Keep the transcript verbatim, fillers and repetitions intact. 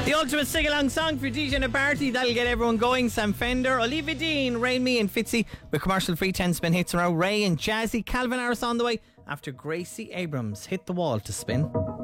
The ultimate sing-along song for D J in a party. That'll get everyone going. Sam Fender, Olivia Dean, Rain Me and Fitzy with commercial-free ten-spin hits in a row. Ray and Jazzy, Calvin Harris on the way after Gracie Abrams hit the wall to spin.